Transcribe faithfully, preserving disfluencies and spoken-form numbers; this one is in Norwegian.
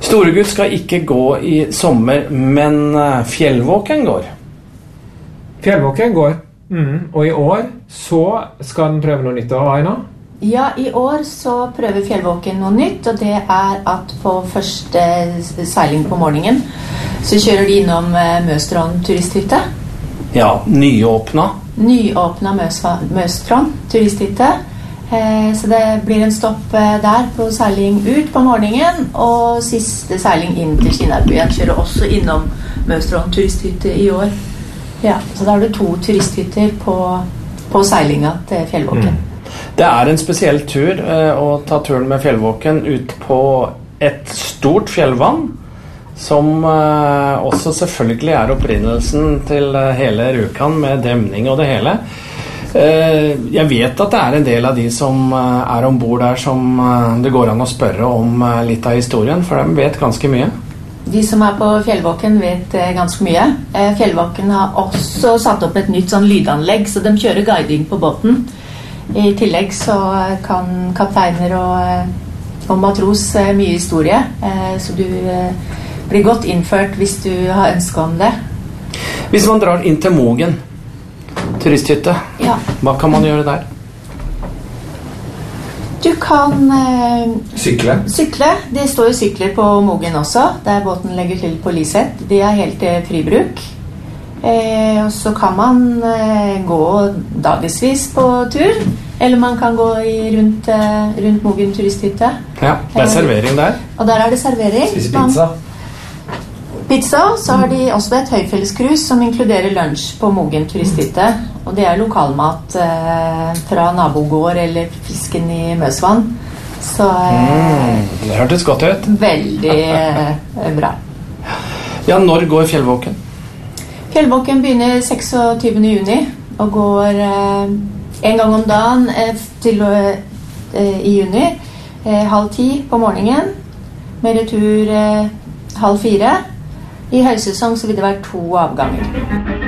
Storegutt skal ikke gå i sommer, men fjellvåken går. Fjellvåken går, mm. og i år så skal den prøve noe nytt å ha i nå? Ja, i år så prøver fjellvåken noe nytt, og det er at på første seiling på morgenen så kjører de innom Møstrand turisthytte. Ja, nyåpna. Nyåpna Møstrand turisthytte. Så det blir en stopp der på seiling ut på morgenen, og siste seiling inn til Kinnarpbyen kjører også innom Møstrand turisthytte i år. Ja, så da har du to turisthytter på, på seilinga til fjellvåken. Mm. Det er en spesiell tur eh, å ta turen med fjellvåken ut på et stort fjellvann, som eh, også selvfølgelig er opprinnelsen til hele Rjukan med demning og det hele. Jeg vet at det er en del av de som er ombord der som det går an å spørre om litt av historien, for de vet ganske mye. De som er på fjellvåken vet ganske mye. Fjellvåken har også satt opp et nytt sånn lydanlegg, så de kjører guiding på båten. I tillegg så kan kapteiner og, og matros mye historie, så du blir godt innført hvis du har ønsket om det. Hvis man drar inn til Mogen turisthytte, ja. Hva kan man gjøre der? Du kan eh, Sykle? Sykle. Det står jo sykler på Mogen også, der båten legger til på Liset. Det er helt eh, fribruk. Eh, og så kan man eh, gå dagesvis på tur, eller man kan gå i rundt, eh, rundt Mogen turisthytte. Ja, det er servering der. Og der er det servering. Spise pizza. Pizza, så har de også et høyfelleskrus som inkluderer lunsj på Mogen turisthytte. Og det er lokalmat eh, fra nabogård eller fisken i Møsvann. Så eh, mm, det hørtes godt ut. Veldig eh, bra. Ja, når går fjellvåken? Fjellvåken begynner seksogtyvende juni og går eh, en gang om dagen eh, til eh, i juni. Eh, halv ti på morgenen, med retur eh, halv fire. I høysesong så vil det være to avganger.